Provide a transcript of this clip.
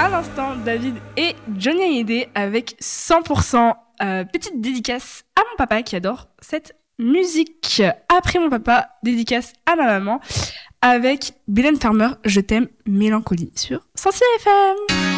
à l'instant David et Johnny Hallyday avec 100%. Petite dédicace à mon papa qui adore cette musique. Après mon papa, dédicace à ma maman avec Mylène Farmer, Je t'aime, Mélancolie sur 106 FM.